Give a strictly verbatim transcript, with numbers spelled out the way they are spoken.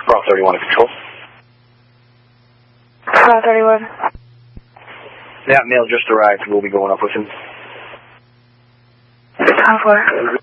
Bravo thirty-one to control. Bravo thirty-one. Yeah, male just arrived. We'll be going up with him. Bravo four.